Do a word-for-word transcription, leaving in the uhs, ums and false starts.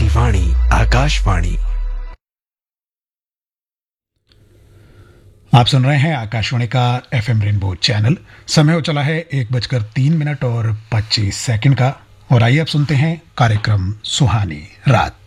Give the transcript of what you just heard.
वाणी आकाशवाणी। आप सुन रहे हैं आकाशवाणी का एफएम रेनबो चैनल। समय हो चला है एक बजकर तीन मिनट और पच्चीस सेकंड का, और आइए अब सुनते हैं कार्यक्रम सुहानी रात।